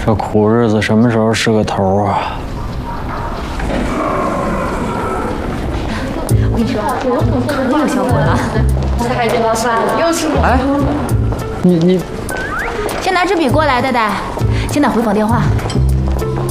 这苦日子什么时候是个头啊？ 我跟你说，可有效果了。 海军老师，又是我。 哎，你先拿支笔过来，戴戴，先打回访电话。